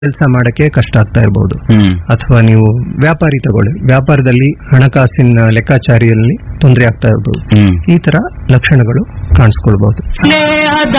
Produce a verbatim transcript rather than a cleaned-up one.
ಕೆಲಸ ಮಾಡಕ್ಕೆ ಕಷ್ಟ ಆಗ್ತಾ ಇರಬಹುದು. ಹ್ಮ್ ಅಥವಾ ನೀವು ವ್ಯಾಪಾರಿ ತಗೊಳ್ಳಿ, ವ್ಯಾಪಾರದಲ್ಲಿ ಹಣಕಾಸಿನ ಲೆಕ್ಕಾಚಾರಿಯಲ್ಲಿ ತೊಂದರೆ ಆಗ್ತಾ ಇರಬಹುದು. ಹ್ಮ್ ಈ ತರ ಲಕ್ಷಣಗಳು ಕಾಣಿಸ್ಕೊಳ್ಬಹುದು. ಸ್ನೇಹದ